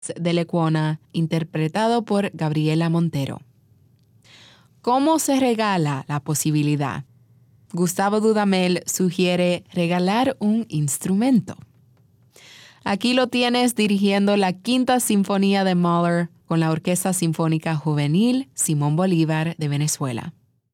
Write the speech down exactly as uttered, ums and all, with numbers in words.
de Lecuona, interpretado por Gabriela Montero. ¿Cómo se regala la posibilidad? Gustavo Dudamel sugiere regalar un instrumento. Aquí lo tienes dirigiendo la Quinta Sinfonía de Mahler con la Orquesta Sinfónica Juvenil Simón Bolívar de Venezuela.